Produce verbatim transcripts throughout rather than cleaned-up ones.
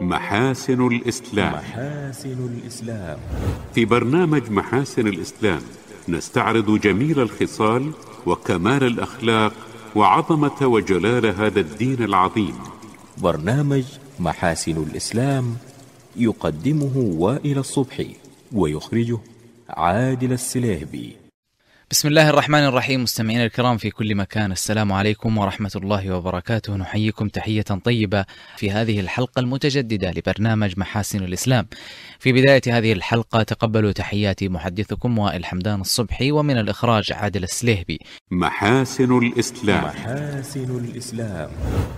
محاسن الإسلام. محاسن الإسلام. في برنامج محاسن الإسلام نستعرض جميل الخصال وكمال الأخلاق وعظمة وجلال هذا الدين العظيم. برنامج محاسن الإسلام يقدمه وائل الصبحي ويخرجه عادل السليهبي. بسم الله الرحمن الرحيم. مستمعينا الكرام في كل مكان، السلام عليكم ورحمة الله وبركاته. نحييكم تحية طيبة في هذه الحلقة المتجددة لبرنامج محاسن الإسلام. في بداية هذه الحلقة تقبلوا تحياتي محدثكم وائل حمدان الصبحي، ومن الإخراج عادل السليهبي. محاسن الإسلام. محاسن الإسلام.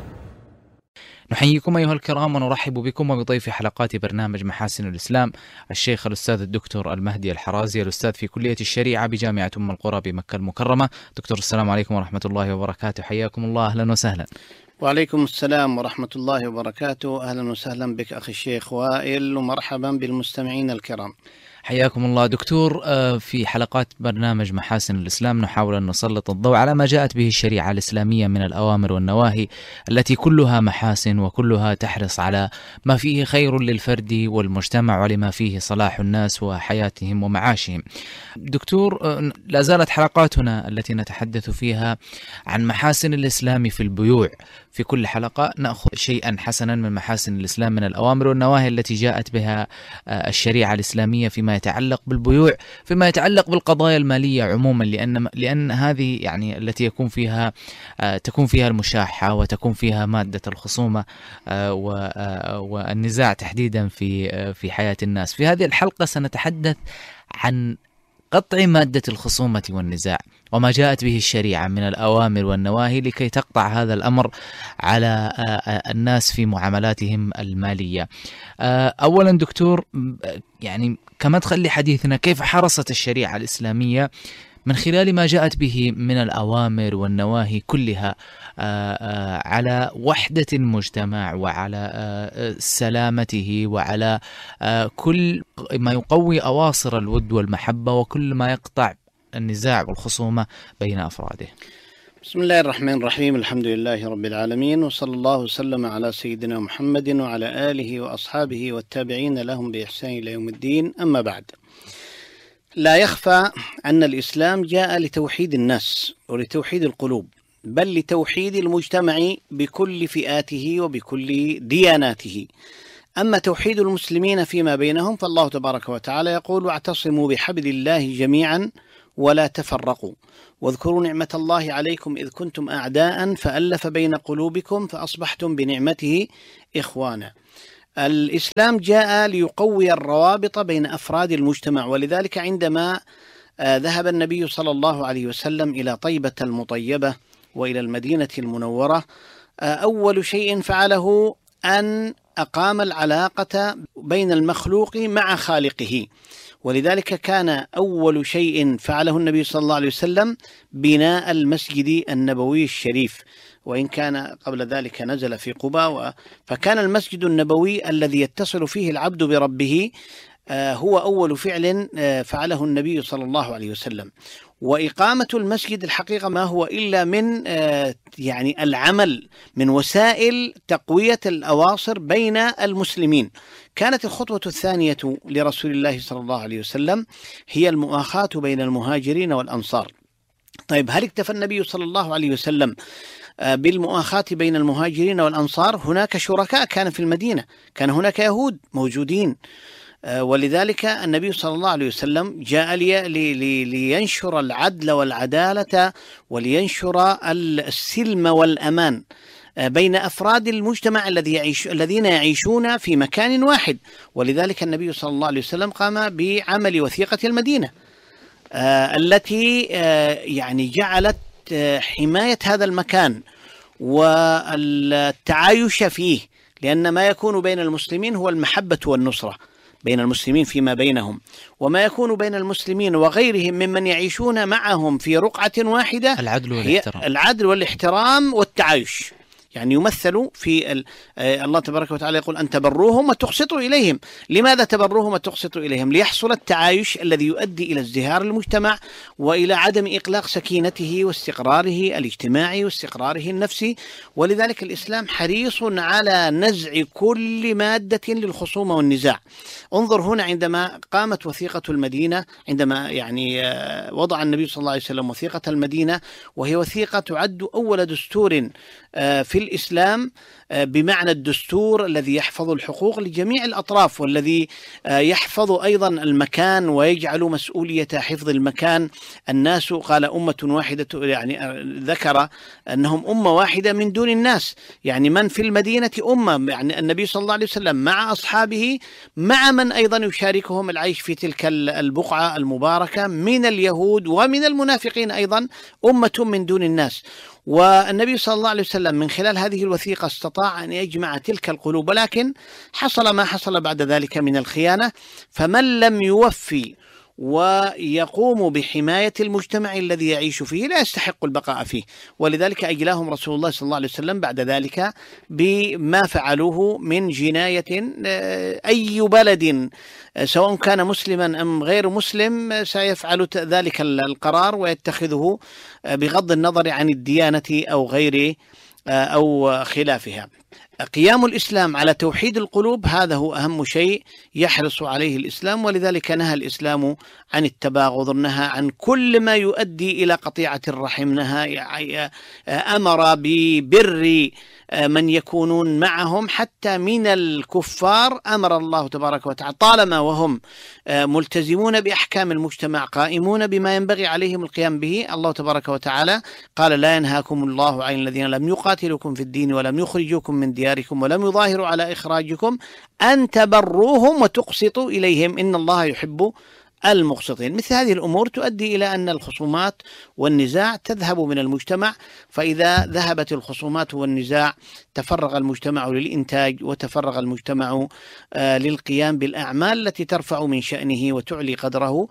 نحييكم أيها الكرام ونرحب بكم وبضيف حلقات برنامج محاسن الإسلام الشيخ الأستاذ الدكتور المهدي الحرازي، الأستاذ في كلية الشريعة بجامعة أم القرى بمكة المكرمة. دكتور السلام عليكم ورحمة الله وبركاته، حياكم الله، أهلا وسهلا. وعليكم السلام ورحمة الله وبركاته، أهلا وسهلا بك أخي الشيخ وائل، ومرحبا بالمستمعين الكرام. حياكم الله دكتور. في حلقات برنامج محاسن الإسلام نحاول أن نسلط الضوء على ما جاءت به الشريعة الإسلامية من الأوامر والنواهي التي كلها محاسن وكلها تحرص على ما فيه خير للفرد والمجتمع ولما فيه صلاح الناس وحياتهم ومعاشهم. دكتور، لا زالت حلقاتنا التي نتحدث فيها عن محاسن الإسلام في البيوع. في كل حلقة نأخذ شيئا حسنا من محاسن الإسلام من الأوامر والنواهي التي جاءت بها الشريعة الإسلامية فيما يتعلق بالبيوع، فيما يتعلق بالقضايا المالية عموما، لأن لأن هذه يعني التي يكون فيها تكون فيها المشاحة وتكون فيها مادة الخصومة والنزاع تحديدا في في حياة الناس. في هذه الحلقة سنتحدث عن قطع مادة الخصومة والنزاع وما جاءت به الشريعة من الأوامر والنواهي لكي تقطع هذا الأمر على الناس في معاملاتهم المالية. أولا دكتور، يعني كمدخل لحديثنا، كيف حرصت الشريعة الإسلامية من خلال ما جاءت به من الأوامر والنواهي كلها على وحدة المجتمع وعلى سلامته وعلى كل ما يقوي أواصر الود والمحبة وكل ما يقطع النزاع والخصومة بين أفراده؟ بسم الله الرحمن الرحيم، الحمد لله رب العالمين، وصلى الله وسلم على سيدنا محمد وعلى آله وأصحابه والتابعين لهم بإحسان إلى يوم الدين. أما بعد، لا يخفى أن الإسلام جاء لتوحيد الناس ولتوحيد القلوب، بل لتوحيد المجتمع بكل فئاته وبكل دياناته. أما توحيد المسلمين فيما بينهم فالله تبارك وتعالى يقول: واعتصموا بحبل الله جميعا ولا تفرقوا واذكروا نعمة الله عليكم إذ كنتم أعداء فألف بين قلوبكم فأصبحتم بنعمته إخوانا. الإسلام جاء ليقوي الروابط بين أفراد المجتمع، ولذلك عندما ذهب النبي صلى الله عليه وسلم إلى طيبة المطيبة وإلى المدينة المنورة، أول شيء فعله أن أقام العلاقة بين المخلوق مع خالقه، ولذلك كان أول شيء فعله النبي صلى الله عليه وسلم بناء المسجد النبوي الشريف، وإن كان قبل ذلك نزل في قباء، فكان المسجد النبوي الذي يتصل فيه العبد بربه هو أول فعل فعله النبي صلى الله عليه وسلم. وإقامة المسجد الحقيقة ما هو إلا من يعني العمل من وسائل تقوية الأواصر بين المسلمين. كانت الخطوة الثانية لرسول الله صلى الله عليه وسلم هي المؤاخاة بين المهاجرين والأنصار. طيب، هل اكتفى النبي صلى الله عليه وسلم بالمؤاخاة بين المهاجرين والأنصار؟ هناك شركاء كان في المدينة، كان هناك يهود موجودين، ولذلك النبي صلى الله عليه وسلم جاء لي لي لينشر العدل والعدالة ولينشر السلم والأمان بين أفراد المجتمع الذي يعيش الذين يعيشون في مكان واحد. ولذلك النبي صلى الله عليه وسلم قام بعمل وثيقة المدينة التي يعني جعلت حماية هذا المكان والتعايش فيه، لأن ما يكون بين المسلمين هو المحبة والنصرة بين المسلمين فيما بينهم، وما يكون بين المسلمين وغيرهم ممن يعيشون معهم في رقعة واحدة العدل والاحترام. العدل والاحترام والتعايش. يعني يمثل في الله تبارك وتعالى يقول أن تبروهم وتقسطوا إليهم. لماذا تبروهم وتقسطوا إليهم؟ ليحصل التعايش الذي يؤدي إلى ازدهار المجتمع وإلى عدم إقلاق سكينته واستقراره الاجتماعي واستقراره النفسي. ولذلك الإسلام حريص على نزع كل مادة للخصومة والنزاع. انظر هنا عندما قامت وثيقة المدينة، عندما يعني وضع النبي صلى الله عليه وسلم وثيقة المدينة، وهي وثيقة تعد أول دستور في الإسلام بمعنى الدستور الذي يحفظ الحقوق لجميع الأطراف، والذي يحفظ أيضا المكان ويجعل مسؤولية حفظ المكان الناس. قال أمة واحدة، يعني ذكر أنهم أمة واحدة من دون الناس، يعني من في المدينة أمة، يعني النبي صلى الله عليه وسلم مع أصحابه مع من أيضا يشاركهم العيش في تلك البقعة المباركة من اليهود ومن المنافقين أيضا، أمة من دون الناس. والنبي صلى الله عليه وسلم من خلال هذه الوثيقة استطاع أن يجمع تلك القلوب، ولكن حصل ما حصل بعد ذلك من الخيانة. فمن لم يوفي ويقوم بحماية المجتمع الذي يعيش فيه لا يستحق البقاء فيه. ولذلك أجلاهم رسول الله صلى الله عليه وسلم بعد ذلك بما فعلوه من جناية. أي بلد سواء كان مسلما أم غير مسلم سيفعل ذلك القرار ويتخذه بغض النظر عن الديانة أو غير أو خلافها. قيام الإسلام على توحيد القلوب هذا هو أهم شيء يحرص عليه الإسلام. ولذلك نهى الإسلام عن التباغض، نهى عن كل ما يؤدي إلى قطيعة الرحم، نهى أمر ببر من يكونون معهم حتى من الكفار. أمر الله تبارك وتعالى طالما وهم ملتزمون بأحكام المجتمع قائمون بما ينبغي عليهم القيام به. الله تبارك وتعالى قال لا ينهاكم الله عن الذين لم يقاتلوكم في الدين ولم يخرجوكم من دياركم ولم يظاهروا على إخراجكم أن تبروهم وتقسطوا إليهم إن الله يحب المقسطين. مثل هذه الأمور تؤدي إلى أن الخصومات والنزاع تذهب من المجتمع. فإذا ذهبت الخصومات والنزاع تفرغ المجتمع للإنتاج، وتفرغ المجتمع للقيام بالأعمال التي ترفع من شأنه وتعلي قدره،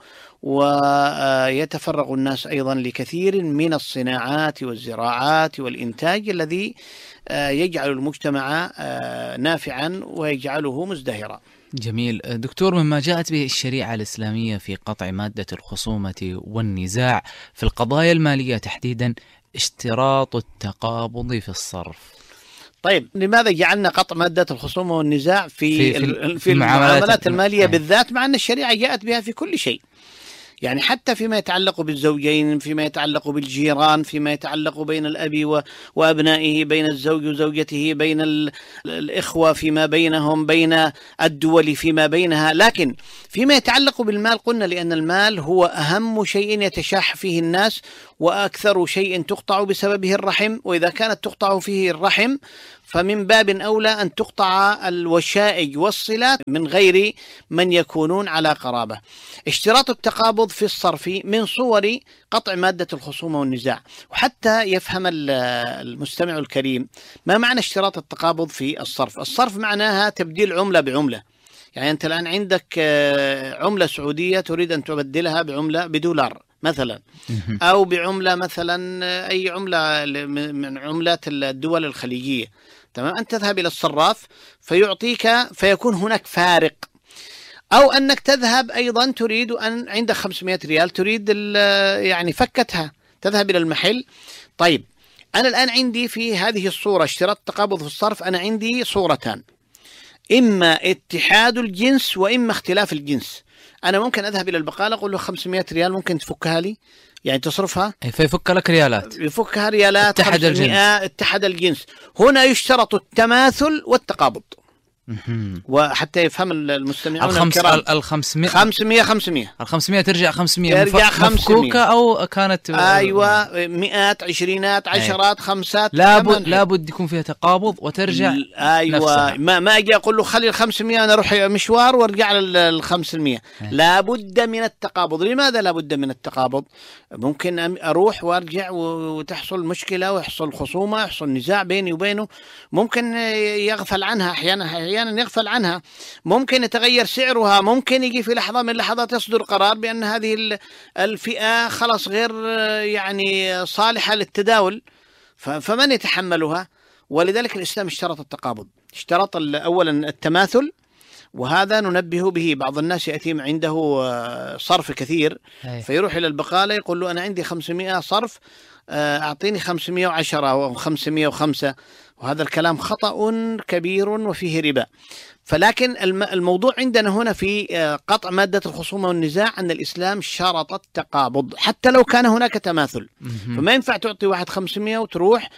ويتفرغ الناس أيضا لكثير من الصناعات والزراعات والإنتاج الذي يجعل المجتمع نافعا ويجعله مزدهرا. جميل. دكتور، مما جاءت به الشريعة الإسلامية في قطع مادة الخصومة والنزاع في القضايا المالية تحديدا اشتراط التقابض في الصرف. طيب، لماذا جعلنا قطع مادة الخصومة والنزاع في في, في, في المعاملات المالية بالذات، مع أن الشريعة جاءت بها في كل شيء؟ يعني حتى فيما يتعلق بالزوجين، فيما يتعلق بالجيران، فيما يتعلق بين الأب وأبنائه، بين الزوج وزوجته، بين الإخوة فيما بينهم، بين الدول فيما بينها. لكن فيما يتعلق بالمال قلنا لأن المال هو أهم شيء يتشاح فيه الناس، وأكثر شيء تقطع بسببه الرحم، وإذا كانت تقطع فيه الرحم فمن باب أولى أن تقطع الوشائج والصلات من غير من يكونون على قرابة. اشتراط التقابض في الصرف من صور قطع مادة الخصومة والنزاع. وحتى يفهم المستمع الكريم ما معنى اشتراط التقابض في الصرف. الصرف معناها تبديل عملة بعملة. يعني أنت الآن عندك عملة سعودية تريد أن تبدلها بعملة بدولار مثلا، أو بعملة مثلا أي عملة من عملات الدول الخليجية، تمام؟ أنت تذهب إلى الصراف فيعطيك، فيكون هناك فارق. أو أنك تذهب أيضا تريد أن عندك خمسمائة ريال تريد يعني فكتها، تذهب إلى المحل. طيب، أنا الآن عندي في هذه الصورة اشتراط التقابض في الصرف، أنا عندي صورتان، إما اتحاد الجنس وإما اختلاف الجنس. أنا ممكن أذهب إلى البقالة أقول له خمسمائة ريال ممكن تفكها لي، يعني تصرفها، فيفك لك ريالات، يفكها ريالات، اتحد الجنس. اتحد الجنس. هنا يشترط التماثل والتقابض. وحتى يفهم المستمعون الخمس الكرام، الخمسمائة خمسمائة خمسمائة الخمسمائة ترجع خمسمائة ترجع مفكوكة أو كانت أيوة مئات عشرينات عشرات خمسات، لابد لابد يكون فيها تقابض وترجع أيوة نفسها. ما ما أجي أقول له خلي الخمسمائة أنا أروح مشوار وارجع للخمسمائة، لابد من التقابض. لماذا لابد من التقابض؟ ممكن أروح وارجع وتحصل مشكلة ويحصل خصومة، يحصل نزاع بيني وبينه، ممكن يغفل عنها أحيانا أحيانا يغفل عنها، ممكن يتغير سعرها، ممكن يجي في لحظة من اللحظات يصدر قرار بأن هذه الفئة خلاص غير يعني صالحة للتداول، فمن يتحملها؟ ولذلك الإسلام اشترط التقابض، اشترط أولا التماثل، وهذا ننبه به. بعض الناس يأتي عنده صرف كثير فيروح إلى البقالة يقول له أنا عندي خمسمائة صرف، أعطيني خمسمائة وعشرة أو خمسمائة وخمسة، وهذا الكلام خطأ كبير وفيه ربا. فلكن الموضوع عندنا هنا في قطع مادة الخصومة والنزاع أن الإسلام شرط التقابض حتى لو كان هناك تماثل. فما ينفع تعطي واحد خمسمائة وتروح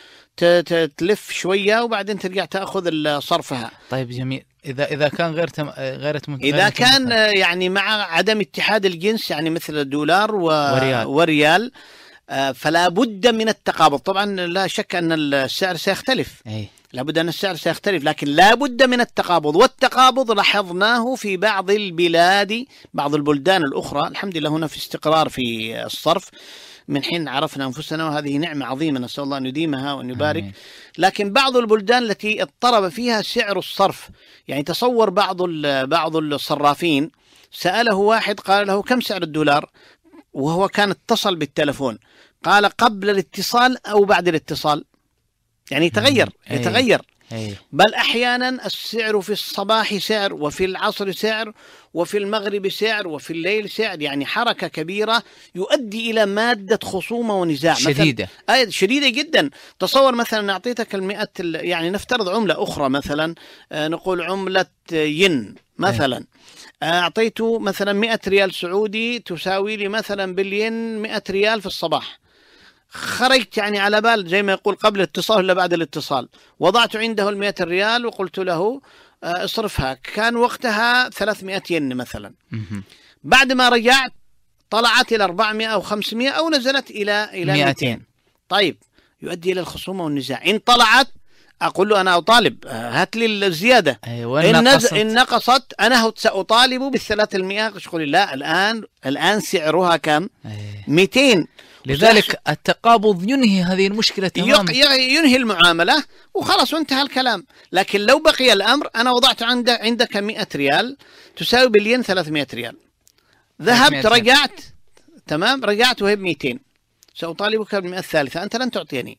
تلف شوية وبعدين ترجع تأخذ صرفها. طيب جميل. إذا إذا كان غير تم... غير تم... إذا غير كان تمثل. يعني مع عدم اتحاد الجنس، يعني مثل الدولار و... وريال, وريال فلا بد من التقابض. طبعا لا شك أن السعر سيختلف، أي. لا بد أن السعر سيختلف، لكن لا بد من التقابض. والتقابض لاحظناه في بعض البلاد، بعض البلدان الأخرى. الحمد لله هنا في استقرار في الصرف من حين عرفنا أنفسنا، وهذه نعمة عظيمة نسأل الله أن يديمها وأن يبارك. آمين. لكن بعض البلدان التي اضطرب فيها سعر الصرف، يعني تصور بعض بعض الصرافين سأله واحد قال له كم سعر الدولار، وهو كان اتصل بالتلفون، قال قبل الاتصال أو بعد الاتصال، يعني يتغير يتغير أي. بل أحيانا السعر في الصباح سعر، وفي العصر سعر، وفي المغرب سعر، وفي الليل سعر، يعني حركة كبيرة يؤدي إلى مادة خصومة ونزاع شديدة آه شديدة جدا. تصور مثلا أعطيتك المئة، يعني نفترض عملة أخرى مثلا، آه نقول عملة ين مثلا، أي. أعطيته مثلا مئة ريال سعودي تساوي لي مثلا بالين مئة ريال في الصباح. خرجت يعني على بال زي ما يقول قبل الاتصال ولا بعد الاتصال، وضعت عنده المئة ريال وقلت له اصرفها، كان وقتها ثلاثمائة ين مثلا. بعد ما رجعت طلعت إلى أربعمائة أو خمسمائة أو نزلت إلى إلى مئتين. طيب يؤدي إلى الخصومة والنزاع. إن طلعت أقول له أنا أطالب هات لي الزيادة، أيوة. إن, نقصت. إن نقصت أنا سأطالب بالثلاثمائة. يقول لا الآن الآن سعرها كم؟ أيوة. مئتين. لذلك التقابض ينهي هذه المشكلة تماما، ينهي المعاملة وخلاص وانتهى الكلام. لكن لو بقي الأمر أنا وضعت عندك عندك مئة ريال تساوي بالين ثلاثمائة ريال، ذهبت رجعت تمام، رجعت وهي بمئتين، سأطالبك بالمئة الثالثة، أنت لن تعطيني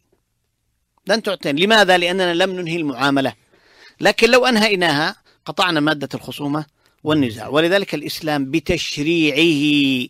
لن تعطيني لماذا؟ لأننا لم ننهي المعاملة. لكن لو أنهيناها قطعنا مادة الخصومة والنزاع. ولذلك الإسلام بتشريعه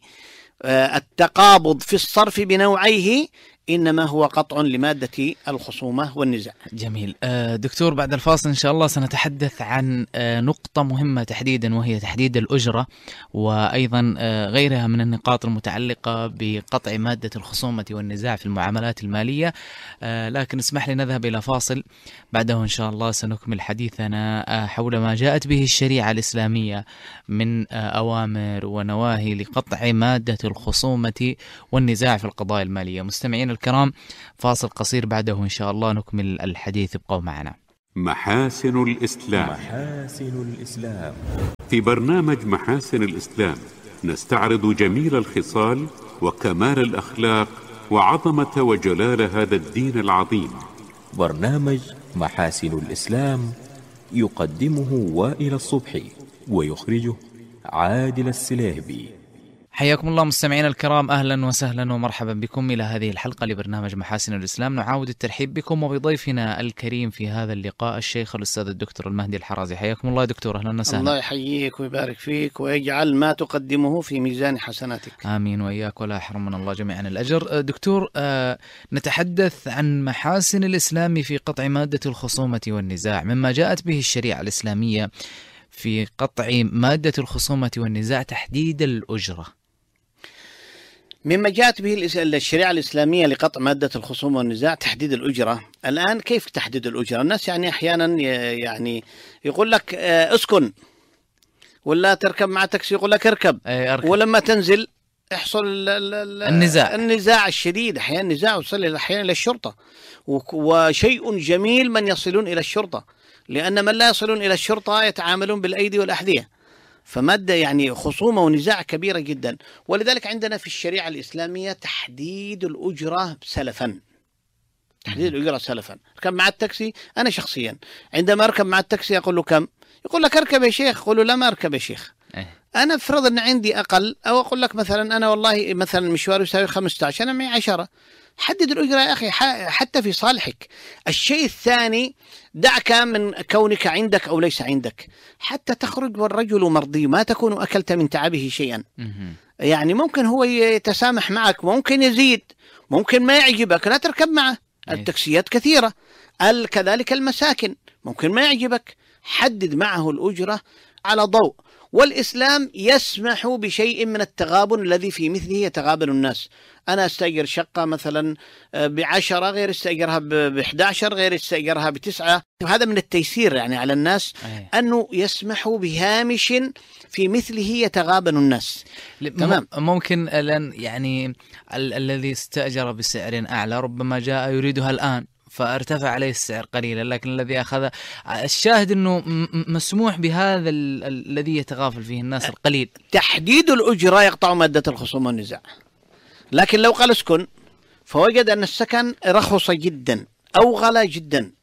التقابض في الصرف بنوعيه إنما هو قطع لمادة الخصومة والنزاع. جميل. دكتور بعد الفاصل إن شاء الله سنتحدث عن نقطة مهمة تحديدا، وهي تحديد الأجرة، وأيضا غيرها من النقاط المتعلقة بقطع مادة الخصومة والنزاع في المعاملات المالية. لكن اسمح لي نذهب إلى فاصل، بعده إن شاء الله سنكمل حديثنا حول ما جاءت به الشريعة الإسلامية من أوامر ونواهي لقطع مادة الخصومة والنزاع في القضايا المالية. مستمعين الكرام، فاصل قصير، بعده إن شاء الله نكمل الحديث، ابقوا معنا. محاسن الإسلام. محاسن الإسلام. في برنامج محاسن الإسلام نستعرض جميل الخصال وكمال الأخلاق وعظمة وجلال هذا الدين العظيم. برنامج محاسن الإسلام يقدمه وائل الصبحي ويخرجه عادل السليهبي. حياكم الله مستمعين الكرام، أهلا وسهلا ومرحبا بكم إلى هذه الحلقة لبرنامج محاسن الإسلام. نعاود الترحيب بكم وبضيفنا الكريم في هذا اللقاء الشيخ الأستاذ الدكتور المهدي الحرازي. حياكم الله دكتور، أهلا وسهلا. الله يحييك ويبارك فيك ويجعل ما تقدمه في ميزان حسناتك. آمين وإياك، ولا يحرمنا الله جميعا الأجر. دكتور، آه نتحدث عن محاسن الإسلام في قطع مادة الخصومة والنزاع، مما جاءت به الشريعة الإسلامية في قطع مادة الخصومة والنزاع تحديد الأجرة. مما جاءت به الشريعة الإسلامية لقطع مادة الخصومة والنزاع تحديد الأجرة. الآن كيف تحديد الأجرة؟ الناس يعني أحيانا يعني يقول لك اسكن، ولا تركب مع تاكسي يقول لك اركب، ولما تنزل يحصل النزاع النزاع الشديد، أحيانا النزاع يوصل أحيانا إلى الشرطة. وشيء جميل من يصلون إلى الشرطة، لأن من لا يصلون إلى الشرطة يتعاملون بالأيدي والأحذية، فمادة يعني خصومة ونزاع كبيرة جدا. ولذلك عندنا في الشريعة الإسلامية تحديد الأجرة سلفا. تحديد الأجرة سلفا. أركب مع التاكسي، أنا شخصيا عندما أركب مع التاكسي أقول له كم؟ يقول لك أركب يا شيخ، أقول له لا ما أركب يا شيخ. أنا أفرض أن عندي أقل، أو أقول لك مثلا أنا والله مثلا مشوار يساوي خمسة عشر، أنا معي عشرة، حدد الأجرة يا أخي حتى في صالحك. الشيء الثاني، دعك من كونك عندك أو ليس عندك، حتى تخرج والرجل مرضي، ما تكون أكلت من تعبه شيئا. يعني ممكن هو يتسامح معك، ممكن يزيد، ممكن ما يعجبك لا تركب معه. التاكسيات كثيرة، كذلك المساكن ممكن ما يعجبك، حدد معه الأجرة على ضوء. والإسلام يسمح بشيء من التغابن الذي في مثله يتغابن الناس. أنا استأجر شقة مثلا بعشرة، غير استأجرها بإحدى عشر، غير استأجرها بتسعة. وهذا من التيسير يعني على الناس أنه يسمحوا بهامش في مثله يتغابن الناس. تمام. ممكن لأن يعني ال الذي استأجر بسعر أعلى ربما جاء يريدها الآن فارتفع عليه السعر قليلا، لكن الذي أخذ، الشاهد أنه مسموح بهذا الذي يتغافل فيه الناس القليل. تحديد الأجرة يقطع مادة الخصوم والنزاع. لكن لو قال اسكن فوجد أن السكن رخص جدا أو غلا جدا،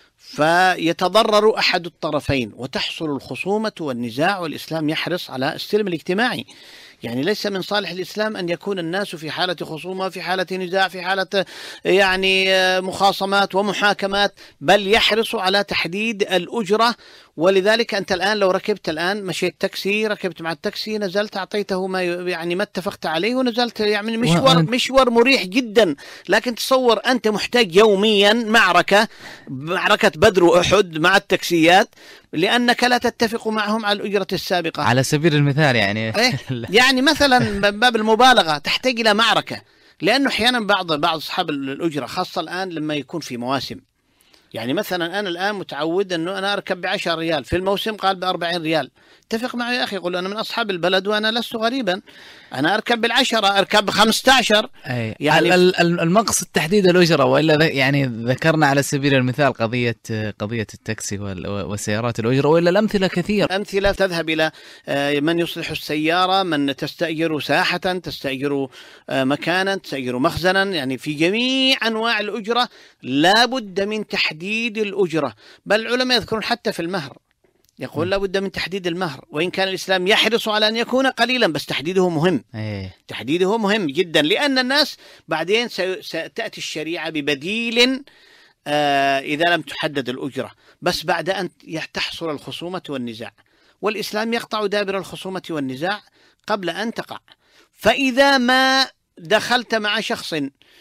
فيتضرر أحد الطرفين وتحصل الخصومة والنزاع. والإسلام يحرص على السلم الاجتماعي. يعني ليس من صالح الإسلام أن يكون الناس في حالة خصومة، في حالة نزاع، في حالة يعني مخاصمات ومحاكمات، بل يحرص على تحديد الأجرة. ولذلك أنت الآن لو ركبت الآن مشيت تاكسي، ركبت مع التاكسي، نزلت أعطيته ما يعني ما اتفقت عليه ونزلت، يعني مشوار مشوار مريح جدا. لكن تصور أنت محتاج يوميا معركة معركة بدر وأحد مع التاكسيات لأنك لا تتفق معهم على الأجرة السابقة على سبيل المثال. يعني يعني مثلا باب المبالغة تحتاج إلى معركة، لأنه أحيانا بعض بعض أصحاب الأجرة خاصة الآن لما يكون في مواسم. يعني مثلا أنا الآن متعود أنه أنا أركب بعشر ريال، في الموسم قال بأربعين ريال. اتفق معي يا أخي، قل أنا من أصحاب البلد وأنا لست غريبا، أنا أركب بالعشرة، أركب بخمسة عشر. يعني المقصد تحديد الأجرة. وإلا يعني ذكرنا على سبيل المثال قضية قضية التاكسي وسيارات الأجرة، وإلا الأمثلة كثير. أمثلة تذهب إلى من يصلح السيارة، من تستأجر ساحة، تستأجر مكانا، تستأجر مخزنا. يعني في جميع أنواع الأجرة لا بد من تحديد الأجرة. بل العلماء يذكرون حتى في المهر، يقول لا بد من تحديد المهر، وإن كان الإسلام يحرص على أن يكون قليلا بس تحديده مهم. أيه. تحديده مهم جدا، لأن الناس بعدين ستأتي الشريعة ببديل آه إذا لم تحدد الأجرة، بس بعد أن تحصل الخصومة والنزاع. والإسلام يقطع دابر الخصومة والنزاع قبل أن تقع. فإذا ما دخلت مع شخص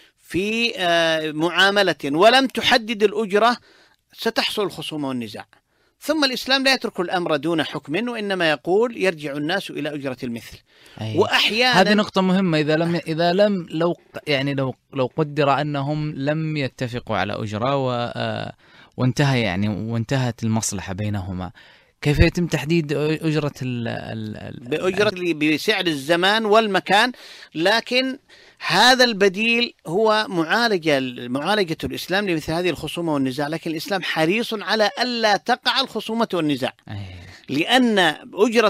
في آه معاملة ولم تحدد الأجرة ستحصل الخصومة والنزاع. ثم الإسلام لا يترك الأمر دون حكم، وإنما يقول يرجع الناس إلى أجرة المثل. أيه. وأحيانا هذه نقطة مهمة. إذا لم إذا لم لو يعني لو لو قدر أنهم لم يتفقوا على أجرة و وانتهى يعني وانتهت المصلحة بينهما، كيف يتم تحديد أجرة ال ال بأجرة بسعر الزمان والمكان؟ لكن هذا البديل هو معالجة معالجة الإسلام لمثل هذه الخصومة والنزاع. لكن الإسلام حريص على ألا تقع الخصومة والنزاع، لأن أجرة